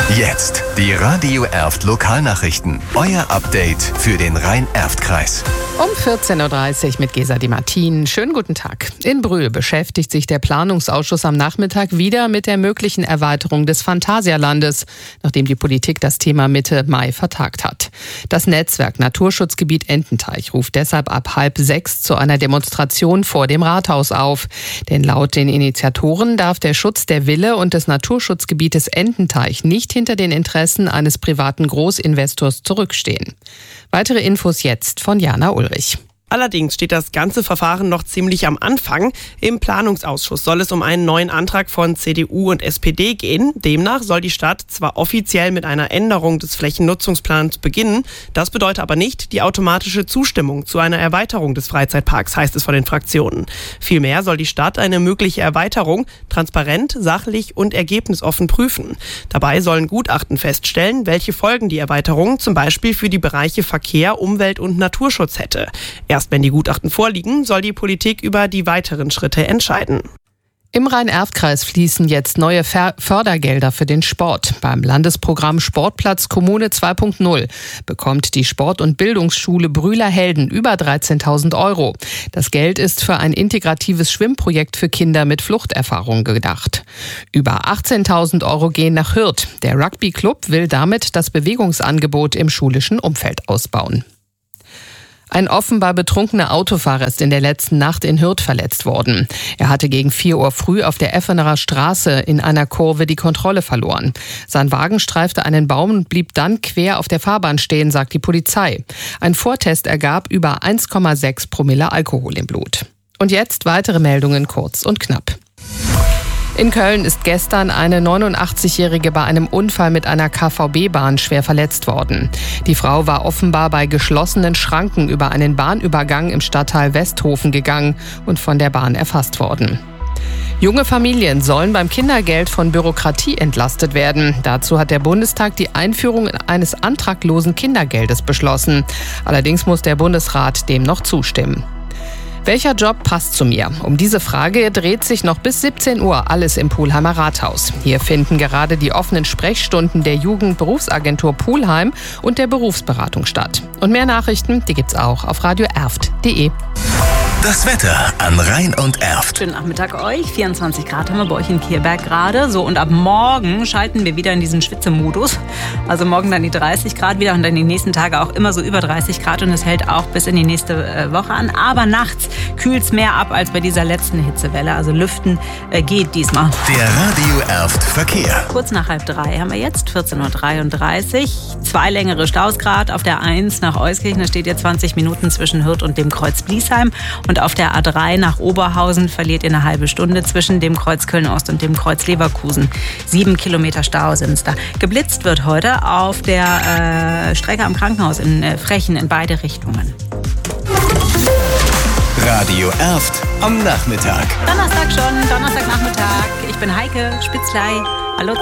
Jetzt die Radio Erft Lokalnachrichten. Euer Update für den Rhein-Erft-Kreis. Um 14.30 Uhr mit Gesa Di Martin. Schönen guten Tag. In Brühl beschäftigt sich der Planungsausschuss am Nachmittag wieder mit der möglichen Erweiterung des Phantasialandes, nachdem die Politik das Thema Mitte Mai vertagt hat. Das Netzwerk Naturschutzgebiet Ententeich ruft deshalb ab 5:30 zu einer Demonstration vor dem Rathaus auf. Denn laut den Initiatoren darf der Schutz der Ville und des Naturschutzgebietes Ententeich nicht hinter den Interessen eines privaten Großinvestors zurückstehen. Weitere Infos jetzt von Jana Ulrich. Allerdings steht das ganze Verfahren noch ziemlich am Anfang. Im Planungsausschuss soll es um einen neuen Antrag von CDU und SPD gehen. Demnach soll die Stadt zwar offiziell mit einer Änderung des Flächennutzungsplans beginnen, das bedeutet aber nicht die automatische Zustimmung zu einer Erweiterung des Freizeitparks, heißt es von den Fraktionen. Vielmehr soll die Stadt eine mögliche Erweiterung transparent, sachlich und ergebnisoffen prüfen. Dabei sollen Gutachten feststellen, welche Folgen die Erweiterung zum Beispiel für die Bereiche Verkehr, Umwelt und Naturschutz hätte. Erst wenn die Gutachten vorliegen, soll die Politik über die weiteren Schritte entscheiden. Im Rhein-Erft-Kreis fließen jetzt neue Fördergelder für den Sport. Beim Landesprogramm Sportplatz Kommune 2.0 bekommt die Sport- und Bildungsschule Brühler Helden über 13.000 €. Das Geld ist für ein integratives Schwimmprojekt für Kinder mit Fluchterfahrung gedacht. Über 18.000 € gehen nach Hürth. Der Rugby-Club will damit das Bewegungsangebot im schulischen Umfeld ausbauen. Ein offenbar betrunkener Autofahrer ist in der letzten Nacht in Hürth verletzt worden. Er hatte gegen 4 Uhr früh auf der Effenerer Straße in einer Kurve die Kontrolle verloren. Sein Wagen streifte einen Baum und blieb dann quer auf der Fahrbahn stehen, sagt die Polizei. Ein Vortest ergab über 1,6 Promille Alkohol im Blut. Und jetzt weitere Meldungen kurz und knapp. In Köln ist gestern eine 89-Jährige bei einem Unfall mit einer KVB-Bahn schwer verletzt worden. Die Frau war offenbar bei geschlossenen Schranken über einen Bahnübergang im Stadtteil Westhofen gegangen und von der Bahn erfasst worden. Junge Familien sollen beim Kindergeld von Bürokratie entlastet werden. Dazu hat der Bundestag die Einführung eines antraglosen Kindergeldes beschlossen. Allerdings muss der Bundesrat dem noch zustimmen. Welcher Job passt zu mir? Um diese Frage dreht sich noch bis 17 Uhr alles im Pulheimer Rathaus. Hier finden gerade die offenen Sprechstunden der Jugendberufsagentur Pulheim und der Berufsberatung statt. Und mehr Nachrichten, die gibt's auch auf radioerft.de. Das Wetter an Rhein und Erft. Schönen Nachmittag euch. 24 Grad haben wir bei euch in Kierberg gerade. So, und ab morgen schalten wir wieder in diesen Schwitzemodus. Also morgen dann die 30 Grad wieder und dann die nächsten Tage auch immer so über 30 Grad. Und es hält auch bis in die nächste Woche an. Aber nachts kühlt es mehr ab als bei dieser letzten Hitzewelle. Also lüften geht diesmal. Der Radio Erft Verkehr. Kurz nach 2:30 haben wir jetzt, 14.33 Uhr. 2 längere Staus gerade auf der 1 nach Euskirchen. Da steht jetzt 20 Minuten zwischen Hürth und dem Kreuz Bliesheim. Und auf der A3 nach Oberhausen verliert ihr eine halbe Stunde zwischen dem Kreuz Köln-Ost und dem Kreuz Leverkusen. 7 Kilometer Stau sind es da. Geblitzt wird heute auf der Strecke am Krankenhaus in Frechen in beide Richtungen. Radio Erft am Nachmittag. Donnerstagnachmittag. Ich bin Heike Spitzley.